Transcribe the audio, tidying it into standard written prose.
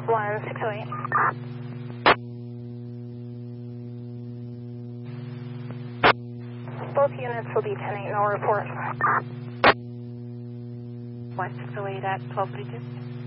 1608. Both units will be 10-8, no report. 1608 at 1232.